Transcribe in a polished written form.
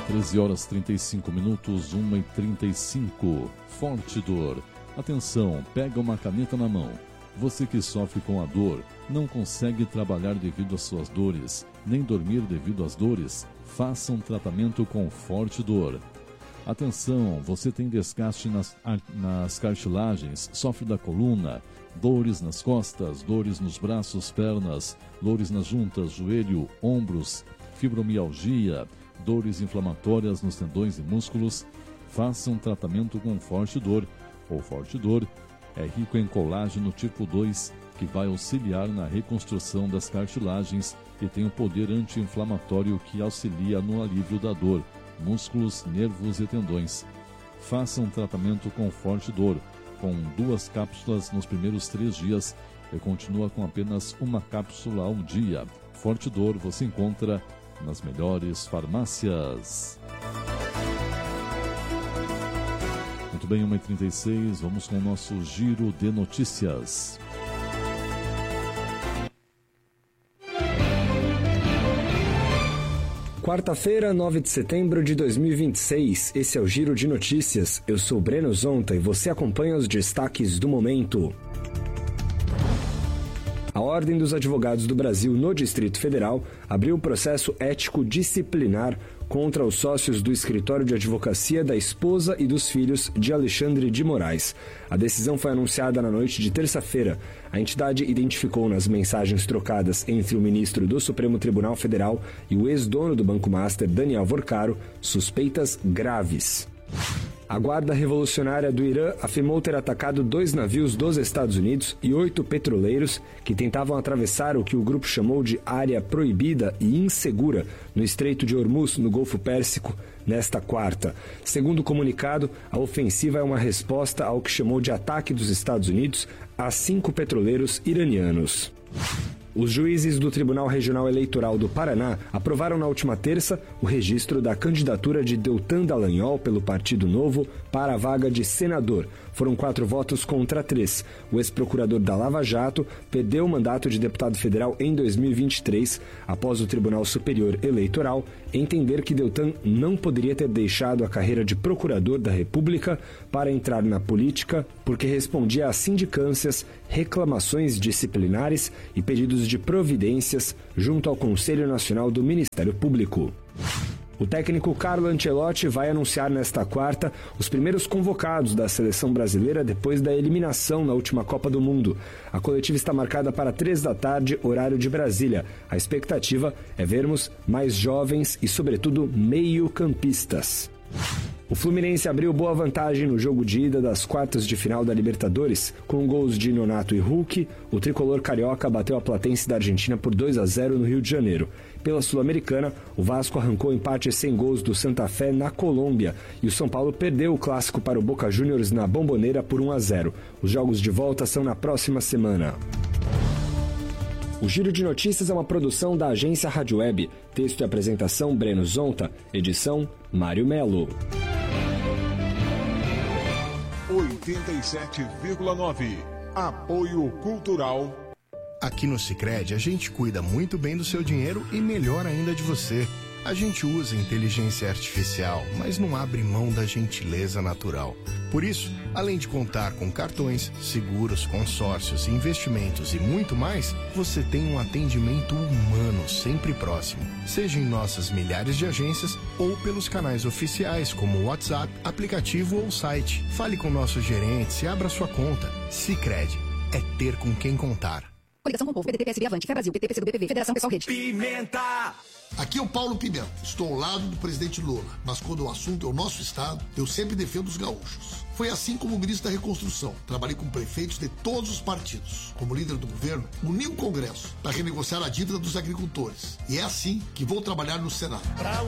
13h35, 1h35. Forte dor. Atenção, pega uma caneta na mão. Você que sofre com a dor, não consegue trabalhar devido às suas dores, nem dormir devido às dores, faça um tratamento com Forte Dor. Atenção, você tem desgaste nas cartilagens, sofre da coluna, dores nas costas, dores nos braços, pernas, dores nas juntas, joelho, ombros, fibromialgia, dores inflamatórias nos tendões e músculos, faça um tratamento com Forte Dor. O Forte Dor é rico em colágeno tipo 2, que vai auxiliar na reconstrução das cartilagens e tem um poder anti-inflamatório que auxilia no alívio da dor, músculos, nervos e tendões. Faça um tratamento com Forte Dor, com 2 cápsulas nos primeiros 3 dias e continua com apenas uma cápsula ao dia. Forte Dor você encontra nas melhores farmácias. Muito bem, 1h36, vamos com o nosso giro de notícias. Quarta-feira, 9 de setembro de 2026, esse é o Giro de Notícias. Eu sou Breno Zonta e você acompanha os destaques do momento. A Ordem dos Advogados do Brasil no Distrito Federal abriu processo ético disciplinar contra os sócios do escritório de advocacia da esposa e dos filhos de Alexandre de Moraes. A decisão foi anunciada na noite de terça-feira. A entidade identificou nas mensagens trocadas entre o ministro do Supremo Tribunal Federal e o ex-dono do Banco Master, Daniel Vorcaro, suspeitas graves. A Guarda Revolucionária do Irã afirmou ter atacado 2 navios dos Estados Unidos e 8 petroleiros que tentavam atravessar o que o grupo chamou de área proibida e insegura no Estreito de Hormuz, no Golfo Pérsico, nesta quarta. Segundo o comunicado, a ofensiva é uma resposta ao que chamou de ataque dos Estados Unidos a 5 petroleiros iranianos. Os juízes do Tribunal Regional Eleitoral do Paraná aprovaram na última terça o registro da candidatura de Deltan Dallagnol pelo Partido Novo para a vaga de senador. Foram 4 votos contra 3. O ex-procurador da Lava Jato perdeu o mandato de deputado federal em 2023, após o Tribunal Superior Eleitoral entender que Deltan não poderia ter deixado a carreira de procurador da República para entrar na política, porque respondia a sindicâncias, reclamações disciplinares e pedidos de providências junto ao Conselho Nacional do Ministério Público. O técnico Carlo Ancelotti vai anunciar nesta quarta os primeiros convocados da seleção brasileira depois da eliminação na última Copa do Mundo. A coletiva está marcada para 3 da tarde, horário de Brasília. A expectativa é vermos mais jovens e, sobretudo, meio-campistas. O Fluminense abriu boa vantagem no jogo de ida das quartas de final da Libertadores. Com gols de Nonato e Hulk, o tricolor carioca bateu a Platense da Argentina por 2-0 no Rio de Janeiro. Pela Sul-Americana, o Vasco arrancou empate sem gols do Santa Fé na Colômbia e o São Paulo perdeu o clássico para o Boca Juniors na Bombonera por 1-0. Os jogos de volta são na próxima semana. O Giro de Notícias é uma produção da agência Rádio Web. Texto e apresentação Breno Zonta. Edição Mário Melo. 87,9. Apoio Cultural. Aqui no Sicredi a gente cuida muito bem do seu dinheiro e melhor ainda de você. A gente usa inteligência artificial, mas não abre mão da gentileza natural. Por isso, além de contar com cartões, seguros, consórcios, investimentos e muito mais, você tem um atendimento humano sempre próximo. Seja em nossas milhares de agências ou pelos canais oficiais como WhatsApp, aplicativo ou site. Fale com nossos gerentes e abra sua conta. Sicredi é ter com quem contar. Coligação com o Povo, PDT, PSB, Avante, Fé Brasil, PT, PCdoB, PV, Federação Pessoal Rede. Pimenta! Aqui é o Paulo Pimenta. Estou ao lado do presidente Lula, mas quando o assunto é o nosso estado, eu sempre defendo os gaúchos. Foi assim como ministro da Reconstrução. Trabalhei com prefeitos de todos os partidos. Como líder do governo, uni o Congresso para renegociar a dívida dos agricultores. E é assim que vou trabalhar no Senado.